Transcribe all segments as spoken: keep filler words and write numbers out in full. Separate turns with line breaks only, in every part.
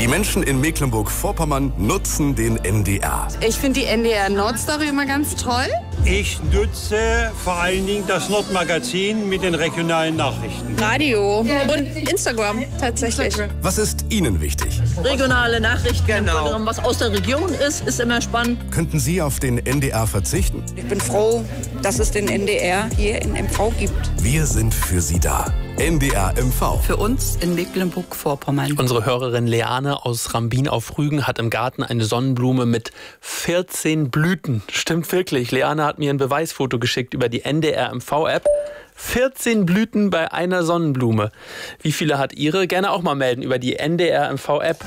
Die Menschen in Mecklenburg-Vorpommern nutzen den N D R.
Ich finde die N D R Nordstory immer ganz toll.
Ich nutze vor allen Dingen das Nordmagazin mit den regionalen Nachrichten.
Radio und Instagram tatsächlich.
Was ist Ihnen wichtig?
Regionale Nachrichten,
genau.
Was aus der Region ist, ist immer spannend.
Könnten Sie auf den N D R verzichten?
Ich bin froh, dass es den N D R hier in M V gibt.
Wir sind für Sie da. N D R M V.
Für uns in Mecklenburg-Vorpommern.
Unsere Hörerin Leane aus Rambin auf Rügen hat im Garten eine Sonnenblume mit vierzehn Blüten. Stimmt wirklich. Leane hat mir ein Beweisfoto geschickt über die N D R M V-App. vierzehn Blüten bei einer Sonnenblume. Wie viele hat Ihre? Gerne auch mal melden über die N D R M V-App.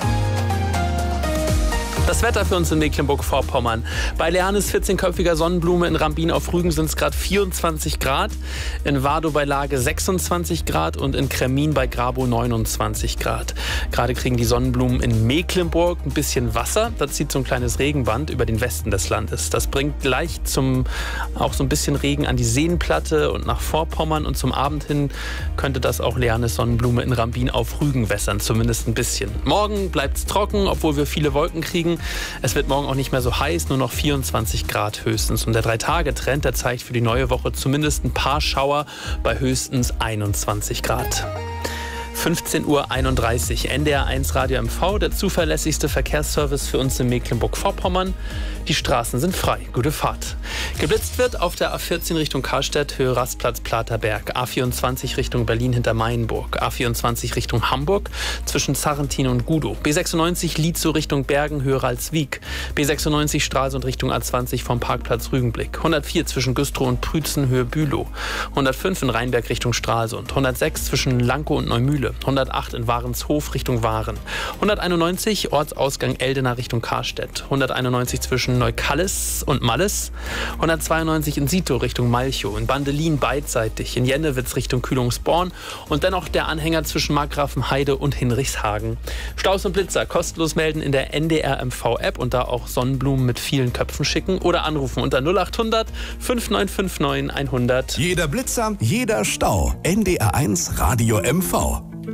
Das Wetter für uns in Mecklenburg-Vorpommern. Bei Leanes vierzehnköpfiger Sonnenblume in Rambin auf Rügen sind es gerade vierundzwanzig Grad, in Wardow bei Lage sechsundzwanzig Grad und in Kremmin bei Grabow neunundzwanzig Grad. Gerade kriegen die Sonnenblumen in Mecklenburg ein bisschen Wasser. Da zieht so ein kleines Regenband über den Westen des Landes. Das bringt gleich zum, auch so ein bisschen Regen an die Seenplatte und nach Vorpommern. Und zum Abend hin könnte das auch Leanes Sonnenblume in Rambin auf Rügen wässern, zumindest ein bisschen. Morgen bleibt es trocken, obwohl wir viele Wolken kriegen. Es wird morgen auch nicht mehr so heiß, nur noch vierundzwanzig Grad höchstens. Und der drei-Tage-Trend, der zeigt für die neue Woche zumindest ein paar Schauer bei höchstens einundzwanzig Grad. fünfzehn Uhr einunddreißig, N D R eins Radio M V, der zuverlässigste Verkehrsservice für uns in Mecklenburg-Vorpommern. Die Straßen sind frei. Gute Fahrt. Geblitzt wird auf der A vierzehn Richtung Karlstedt, Höhe Rastplatz Platerberg, A vierundzwanzig Richtung Berlin hinter Mainburg, A vierundzwanzig Richtung Hamburg zwischen Zarrentin und Gudow, B sechsundneunzig Lietzow Richtung Bergen, Höhe Ralswiek, B sechsundneunzig Stralsund Richtung A zwanzig vom Parkplatz Rügenblick, hundertvier zwischen Güstrow und Prützen, Höhe Bülow, hundertfünf in Rheinberg Richtung Stralsund, hundertsechs zwischen Lankow und Neumühle, hundertacht in Warenshof Richtung Waren, hunderteinundneunzig Ortsausgang Eldena Richtung Karstedt, hunderteinundneunzig zwischen Neukallis und Malles, hundertzweiundneunzig in Sito Richtung Malchow, in Bandelin beidseitig, in Jennewitz Richtung Kühlungsborn und dennoch der Anhänger zwischen Markgrafenheide und Hinrichshagen. Staus und Blitzer kostenlos melden in der N D R M V-App und da auch Sonnenblumen mit vielen Köpfen schicken oder anrufen unter null achthundert fünf neun fünf neun hundert.
Jeder Blitzer, jeder Stau. N D R eins Radio M V.